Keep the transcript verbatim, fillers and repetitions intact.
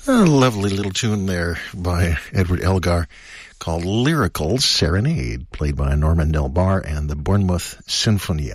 A lovely little tune there by Edward Elgar called Lyrical Serenade, played by Norman Del Bar and the Bournemouth Sinfonia.